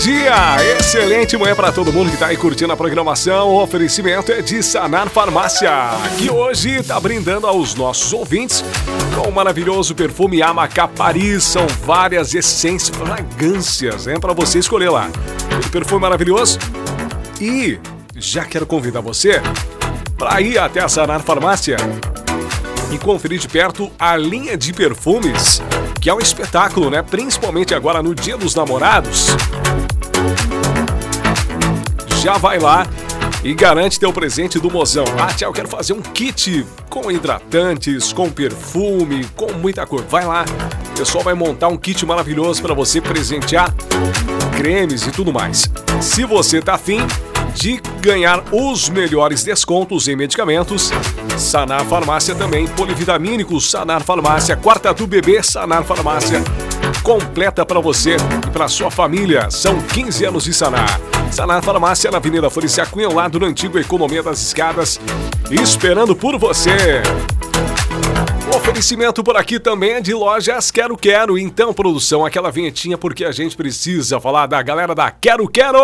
dia! Excelente manhã para todo mundo que tá aí curtindo a programação. O oferecimento é de Sanar Farmácia, que hoje tá brindando aos nossos ouvintes com o maravilhoso perfume Amacapari. São várias essências, fragrâncias, né? Para você escolher lá. O perfume maravilhoso. E já quero convidar você para ir até a Sanar Farmácia e conferir de perto a linha de perfumes, que é um espetáculo, né? Principalmente agora no Dia dos Namorados. Já vai lá e garante teu presente do mozão. Ah, tia, eu quero fazer um kit com hidratantes, com perfume, com muita cor. Vai lá, o pessoal vai montar um kit maravilhoso para você presentear, cremes e tudo mais. Se você tá afim de ganhar os melhores descontos em medicamentos, Sanar Farmácia também, polivitamínicos, Sanar Farmácia, quarta do bebê, Sanar Farmácia, completa para você e para sua família. São 15 anos de Sanar. Sanar Farmácia na Avenida Felícia Cunha, ao lado do antigo Economia das Escadas, esperando por você. O oferecimento por aqui também é de Lojas Quero Quero. Então, produção, aquela vinhetinha, porque a gente precisa falar da galera da Quero Quero.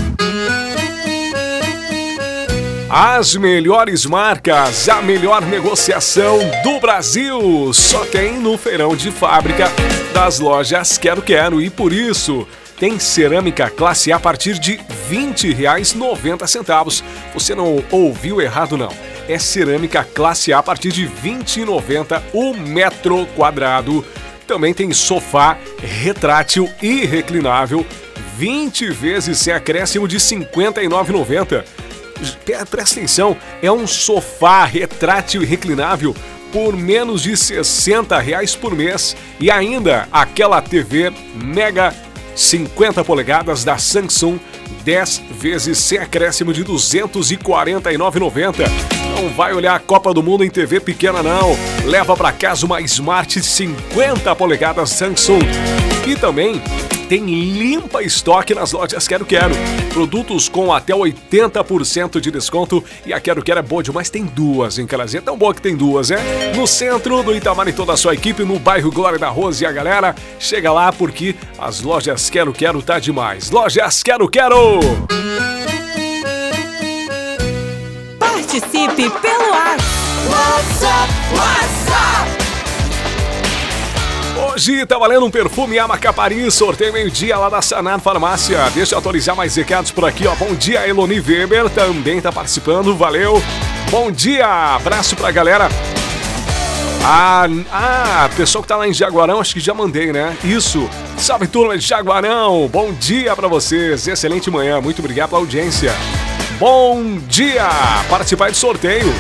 As melhores marcas, a melhor negociação do Brasil só tem no feirão de fábrica das Lojas Quero Quero. E por isso tem cerâmica classe A a partir de R$ 20,90. Você não ouviu errado, não. É cerâmica classe A a partir de R$ 20,90 o metro quadrado. Também tem sofá retrátil e reclinável, 20 vezes sem acréscimo de R$ 59,90. Presta atenção, é um sofá retrátil e reclinável por menos de R$ 60 por mês. E ainda aquela TV Mega 50 polegadas da Samsung, 10 vezes sem acréscimo de R$ 249,90. Não vai olhar a Copa do Mundo em TV pequena, não. Leva para casa uma Smart 50 polegadas Samsung. E também tem limpa estoque nas Lojas Quero Quero. Produtos com até 80% de desconto. E a Quero Quero é boa demais, tem duas, hein, Calazinha? É tão boa que tem duas, né? No centro do Itamar e toda a sua equipe, no bairro Glória da Rosa. E a galera chega lá porque as Lojas Quero Quero tá demais. Lojas Quero Quero! Participe pelo WhatsApp. Hoje tá valendo um perfume Amacapari, sorteio meio-dia lá da Sanar Farmácia. Deixa eu atualizar mais recados por aqui, ó. Bom dia, Eloni Weber também tá participando, valeu. Bom dia, abraço pra galera. Pessoal que tá lá em Jaguarão, acho que já mandei, né? Isso, salve turma de Jaguarão, bom dia pra vocês, excelente manhã, muito obrigado pela audiência. Bom dia, participar do sorteio.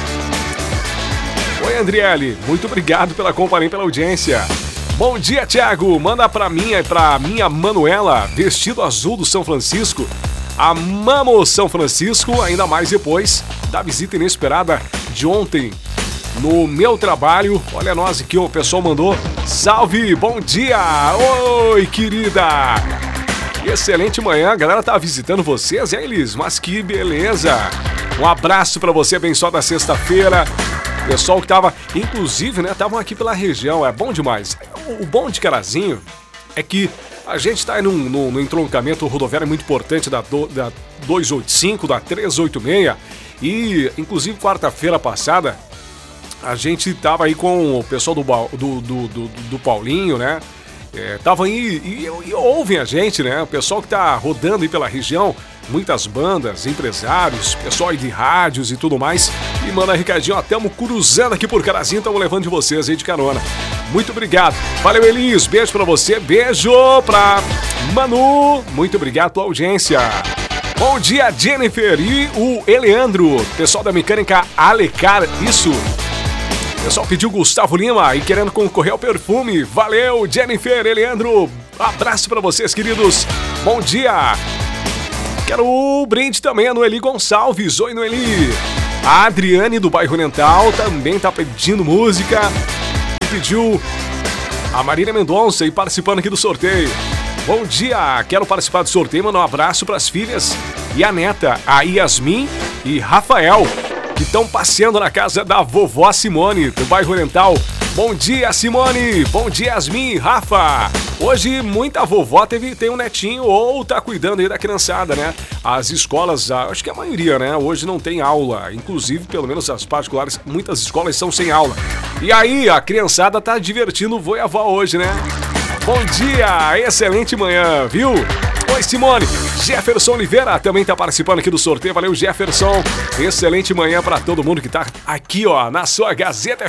Oi, Andriele, muito obrigado pela companhia e pela audiência. Bom dia, Thiago. Manda pra minha Manuela, vestido azul do São Francisco. Amamos São Francisco, ainda mais depois da visita inesperada de ontem no meu trabalho. Olha nós aqui, o pessoal mandou. Salve, bom dia. Oi, querida. Excelente manhã, a galera tá visitando vocês, Elis, mas que beleza. Um abraço pra você, abençoada sexta-feira. Pessoal que tava, inclusive, né, estavam aqui pela região, é bom demais. O bom de Carazinho é que a gente tá aí no entroncamento rodoviário muito importante da 285, da 386, e, inclusive, quarta-feira passada, a gente tava aí com o pessoal do Paulinho, né? Estavam aí e ouvem a gente, né? O pessoal que tá rodando aí pela região, muitas bandas, empresários, pessoal aí de rádios e tudo mais. E manda recadinho, ó, tamo cruzando aqui por Carazinho, tamo levando de vocês aí de carona. Muito obrigado. Valeu, Elis, beijo pra você, beijo pra Manu. Muito obrigado pela audiência. Bom dia, Jennifer e o Eleandro, pessoal da mecânica Alecar, isso. O pessoal pediu Gustavo Lima e querendo concorrer ao perfume. Valeu, Jennifer, Eleandro. Abraço pra vocês, queridos. Bom dia. Quero o brinde também a Noeli Gonçalves. Oi, Noeli. A Adriane do bairro Oriental também tá pedindo música. Pediu a Marília Mendonça e participando aqui do sorteio. Bom dia, quero participar do sorteio. Mandar um abraço pras filhas e a neta, a Yasmin e Rafael, que estão passeando na casa da vovó Simone, do bairro Oriental. Bom dia, Simone. Bom dia, Yasmin, Rafa. Hoje muita vovó tem um netinho ou tá cuidando aí da criançada, né? As escolas, acho que a maioria, né? Hoje não tem aula. Inclusive, pelo menos as particulares, muitas escolas são sem aula. E aí, a criançada tá divertindo o vô e a avó hoje, né? Bom dia, excelente manhã, viu? Oi, Simone. Jefferson Oliveira também tá participando aqui do sorteio. Valeu, Jefferson. Excelente manhã pra todo mundo que tá aqui, ó, na sua Gazeta